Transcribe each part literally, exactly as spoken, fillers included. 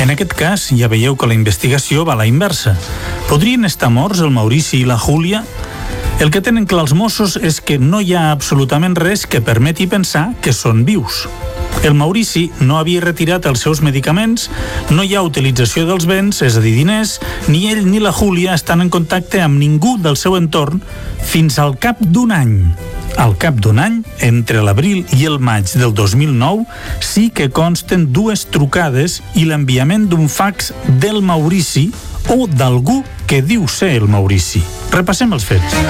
En aquest cas, ja veieu que la investigació va a la inversa. Podrien estar morts el Maurici i la Júlia? El que tenen clar els Mossos és que no hi ha absolutament res que permeti pensar que són vius. El Maurici no havia retirat els seus medicaments, no hi ha utilització dels béns, és a dir, diners, ni ell ni la Júlia estan en contacte amb ningú del seu entorn fins al cap d'un any. Al cap d'un any, entre l'abril i el maig del dos mil nou, sí que consten dues trucades i l'enviament d'un fax del Maurici o d'algú que diu ser el Maurici. Repassem els fets.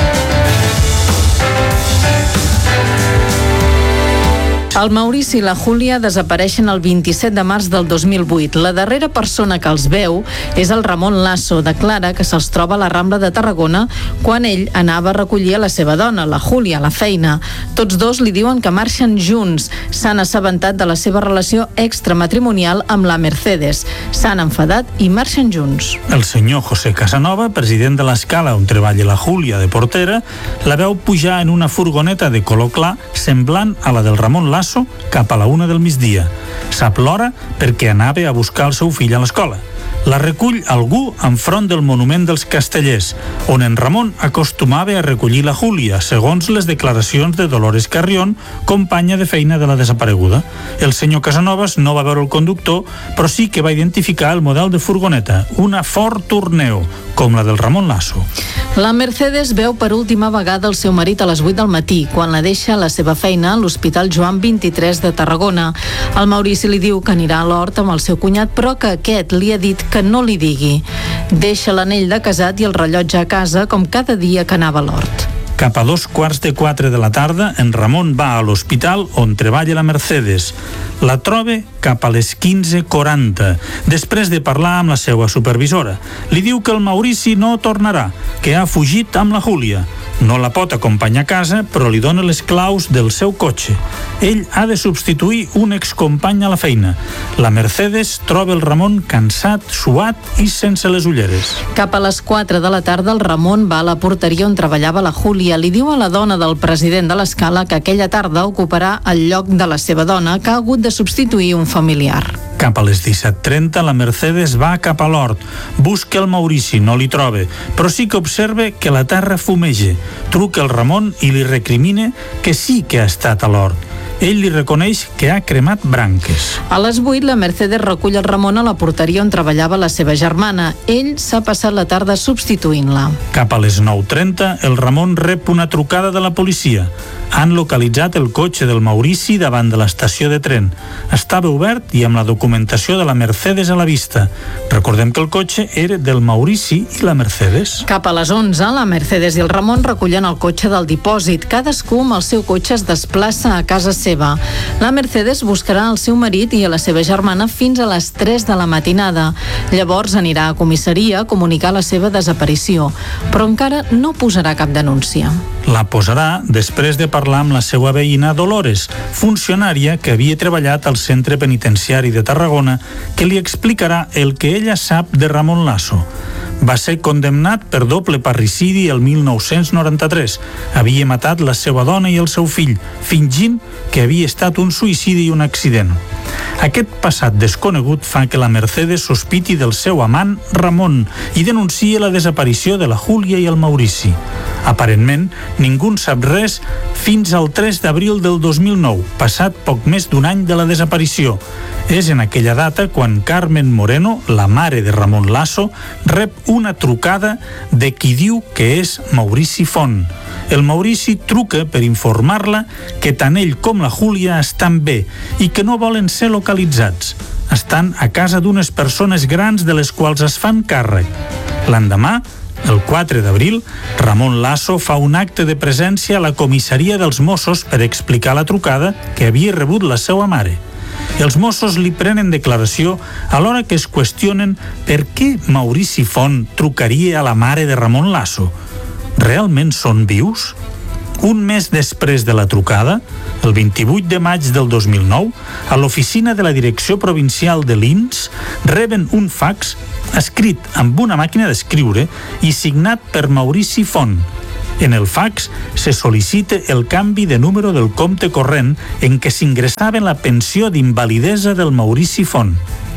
El Maurici i la Júlia desapareixen el vint-i-set de març del dos mil vuit. La darrera persona que els veu és el Ramon Lasso. Declara que se'ls troba a la Rambla de Tarragona quan ell anava a recollir a la seva dona, la Júlia, a la feina. Tots dos li diuen que marxen junts. S'han assabentat de la seva relació extramatrimonial amb la Mercedes. S'han enfadat i marxen junts. El senyor José Casanova, president de l'Escala on treballa la Júlia de portera, la veu pujar en una furgoneta de color clar semblant a la del Ramon Lasso cap a la una del migdia. Sap l'hora perquè anava a buscar el seu fill a l'escola. La recull algú enfront del Monument dels Castellers, on en Ramon acostumava a recollir la Júlia, segons les declaracions de Dolores Carrión, companya de feina de la desapareguda. El senyor Casanovas no va veure el conductor, però sí que va identificar el model de furgoneta, una Ford Tourneo, com la del Ramon Lasso. La Mercedes veu per última vegada el seu marit a les vuit del matí, quan la deixa a la seva feina a l'Hospital Joan vint-i-tres de Tarragona. El Maurici li diu que anirà a l'hort amb el seu cunyat, però que aquest li ha dit que no li digui. Deixa l'anell de casat i el rellotge a casa, com cada dia que anava a l'hort. Cap a dos quarts de quatre de la tarda, en Ramon va a l'hospital on treballa la Mercedes. La troba cap a les quinze quaranta, després de parlar amb la seva supervisora. Li diu que el Maurici no tornarà, que ha fugit amb la Júlia. No la pot acompanyar a casa, però li dona les claus del seu cotxe. Ell ha de substituir un excompany a la feina. La Mercedes troba el Ramon cansat, suat i sense les ulleres. Cap a les quatre de la tarda, el Ramon va a la porteria on treballava la Júlia. Li diu a la dona del president de l'Escala que aquella tarda ocuparà el lloc de la seva dona, que ha hagut de substituir un familiar. Cap a les disset trenta, la Mercedes va cap a l'hort. Busca el Maurici, no li troba, però sí que observa que la terra fumeja. Truca el Ramon i li recrimina que sí que ha estat a l'hort. Ell li reconeix que ha cremat branques. A les vuit, la Mercedes recull el Ramon a la porteria on treballava la seva germana. Ell s'ha passat la tarda substituint-la. Cap a les nou trenta, el Ramon rep una trucada de la policia. Han localitzat el cotxe del Maurici davant de l'estació de tren. Estava obert i amb la documentació de la Mercedes a la vista. Recordem que el cotxe era del Maurici i la Mercedes. Cap a les onze, la Mercedes i el Ramon recullen el cotxe del dipòsit. Cadascú amb el seu cotxe es desplaça a casa seva. La Mercedes buscarà el seu marit i a la seva germana fins a les tres de la matinada. Llavors anirà a comissaria a comunicar la seva desaparició, però encara no posarà cap denúncia. La posarà després de parlar amb la seva veïna Dolores, funcionària que havia treballat al centre penitenciari de Tarragona, que li explicarà el que ella sap de Ramon Lasso. Va ser condemnat per doble parricidi el mil nou-cents noranta-tres. Havia matat la seva dona i el seu fill, fingint que havia estat un suïcidi i un accident. Aquest passat desconegut fa que la Mercedes sospiti del seu amant Ramon i denuncia la desaparició de la Júlia i el Maurici. Aparentment, ningú en sap res fins al tres d'abril del dos mil nou, passat poc més d'un any de la desaparició. És en aquella data quan Carmen Moreno, la mare de Ramon Lasso, rep una trucada de qui diu que és Maurici Font. El Maurici truca per informar-la que tant ell com la Júlia estan bé i que no volen ser localitzats. Estan a casa d'unes persones grans de les quals es fan càrrec. L'endemà, el quatre d'abril, Ramon Lasso fa un acte de presència a la comissaria dels Mossos per explicar la trucada que havia rebut la seva mare. Els Mossos li prenen declaració alhora que es qüestionen per què Maurici Font trucaria a la mare de Ramon Lasso. Realment són vius? Un mes després de la trucada, el vint-i-vuit de maig del dos mil nou, a l'oficina de la Direcció Provincial de l'I N S reben un fax escrit amb una màquina d'escriure i signat per Maurici Font. En el fax se sol·licita el canvi de número del compte corrent en què s'ingressava la pensió d'invalidesa del Maurici Font.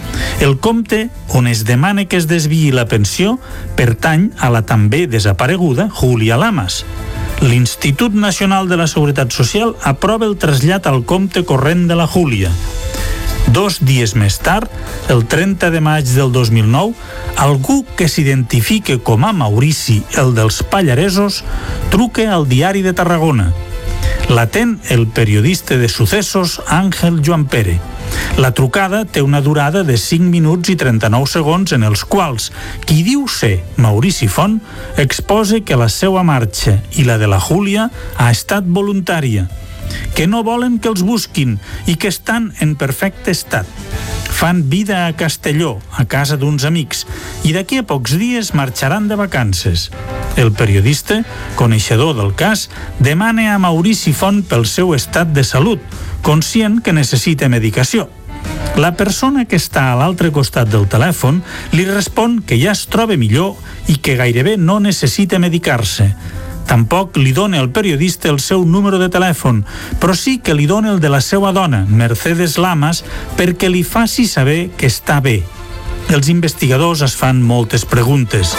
El compte on es demana que es desviï la pensió pertany a la també desapareguda Júlia Lamas. L'Institut Nacional de la Seguretat Social aprova el trasllat al compte corrent de la Júlia. Dos dies més tard, el trenta de maig del dos mil nou, algú que s'identifique com a Maurici, el dels Pallaresos, truca al Diari de Tarragona. L'atén el periodista de successos Àngel Joan Pere. La trucada té una durada de cinc minuts i trenta-nou segons en els quals qui diu ser Maurici Font exposa que la seva marxa i la de la Júlia ha estat voluntària, que no volen que els busquin i que estan en perfecte estat. Fan vida a Castelló, a casa d'uns amics, i d'aquí a pocs dies marxaran de vacances. El periodista, coneixedor del cas, demana a Maurici Font pel seu estat de salut, conscient que necessita medicació. La persona que està a l'altre costat del telèfon li respon que ja es troba millor i que gairebé no necessita medicar-se. Tampoc li dona al periodista el seu número de telèfon, però sí que li dona el de la seva dona, Mercedes Lamas, perquè li faci saber que està bé. Els investigadors es fan moltes preguntes.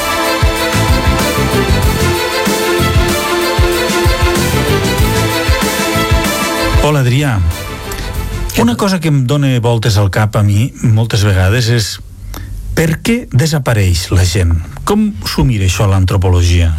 Hola, Adrià. Una cosa que em dona voltes al cap a mi moltes vegades és per què desapareix la gent? Com s'ho mira això a l'antropologia?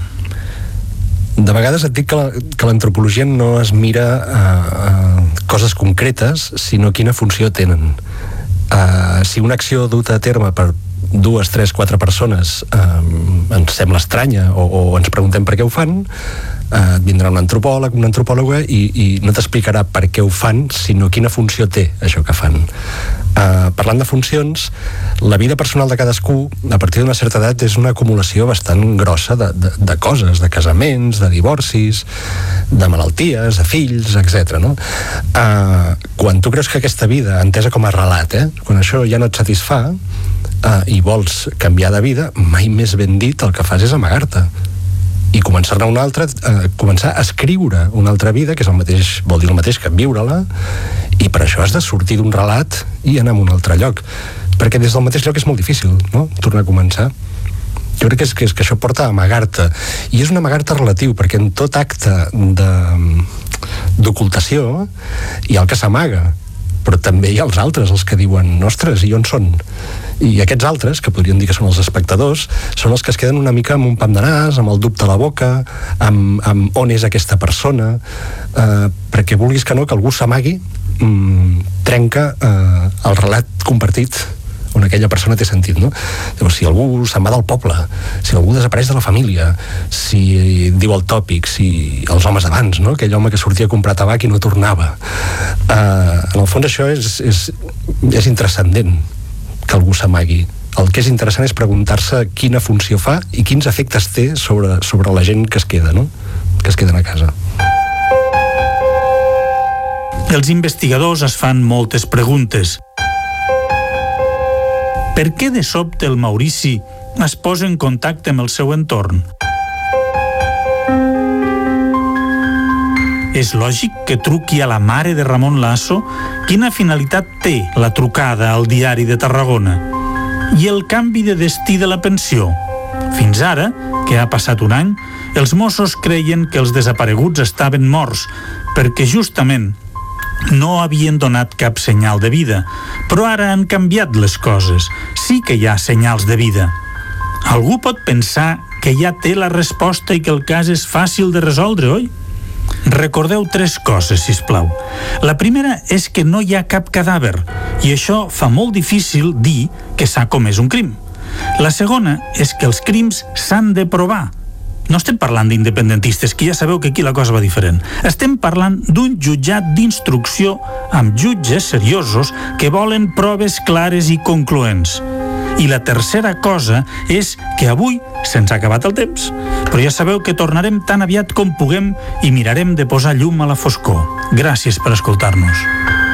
De vegades et dic que, la, que l'antropologia no es mira a, a coses concretes, sinó quina funció tenen. Uh, si una acció duta a terme per dues, tres, quatre persones uh, ens sembla estranya o, o ens preguntem per què ho fan, uh, vindrà un antropòleg, una antropòloga i, i no t'explicarà per què ho fan, sinó quina funció té això que fan. Uh, parlant de funcions, la vida personal de cadascú a partir d'una certa edat és una acumulació bastant grossa de, de, de coses, de casaments, de divorcis, de malalties, de fills, etcètera. No? Uh, quan tu creus que aquesta vida, entesa com a relat, eh, quan això ja no et satisfà uh, i vols canviar de vida, mai més ben dit el que fas és amagar-te i començar-ne una altra, eh, començar a escriure una altra vida, que és el mateix, vol dir el mateix que viure-la, i per això has de sortir d'un relat i anar a un altre lloc, perquè des del mateix lloc és molt difícil, no?, tornar a començar. Jo crec que és, que és que això porta a amagar-te, i és un amagar-te relatiu, perquè en tot acte de, d'ocultació hi ha el que s'amaga, però també hi ha els altres, els que diuen, ostres, i on són? I aquests altres, que podríem dir que són els espectadors, són els que es queden una mica amb un pam de nas, amb el dubte a la boca, amb, amb on és aquesta persona, eh, perquè vulguis que no, que algú s'amagui, mm, trenca eh, el relat compartit on aquella persona té sentit, no? Llavors, si algú se'n va del poble, si algú desapareix de la família, si diu el tòpic, si els homes d'abans, no?, aquell home que sortia a comprar tabac i no tornava. Eh, en el fons això és, és, és intranscendent, que algú s'amagui. El que és interessant és preguntar-se quina funció fa i quins efectes té sobre, sobre la gent que es queda, no?, que es queden a casa. Els investigadors es fan moltes preguntes. Per què de sobte el Maurici es posa en contacte amb el seu entorn? És lògic que truqui a la mare de Ramon Lasso? Quina finalitat té la trucada al Diari de Tarragona? I el canvi de destí de la pensió? Fins ara, que ha passat un any, els Mossos creien que els desapareguts estaven morts, perquè justament no havien donat cap senyal de vida, però ara han canviat les coses. Sí que hi ha senyals de vida. Algú pot pensar que ja té la resposta i que el cas és fàcil de resoldre, oi? Recordeu tres coses, sisplau. La primera és que no hi ha cap cadàver, i això fa molt difícil dir que s'ha comès un crim. La segona és que els crims s'han de provar. No estem parlant d'independentistes, que ja sabeu que aquí la cosa va diferent. Estem parlant d'un jutjat d'instrucció amb jutges seriosos que volen proves clares i concloents. I la tercera cosa és que avui se'ns ha acabat el temps, però ja sabeu que tornarem tan aviat com puguem i mirarem de posar llum a la foscor. Gràcies per escoltar-nos.